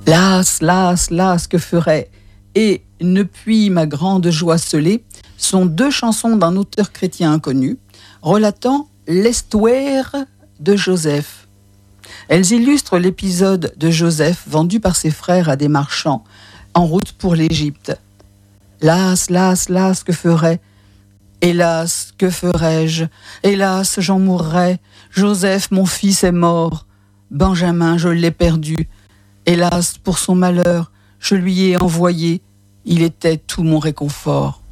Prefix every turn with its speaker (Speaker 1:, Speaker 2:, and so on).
Speaker 1: Las, las, las, que ferait et Ne puis ma grande joie scellée sont deux chansons d'un auteur chrétien inconnu relatant l'estuaire de Joseph. Elles illustrent l'épisode de Joseph vendu par ses frères à des marchands en route pour l'Égypte. Las, las, las, que ferait ? Hélas, que ferais-je ? Hélas, j'en mourrais. Joseph, mon fils, est mort. Benjamin, je l'ai perdu. Hélas, pour son malheur, je lui ai envoyé. Il était tout mon réconfort.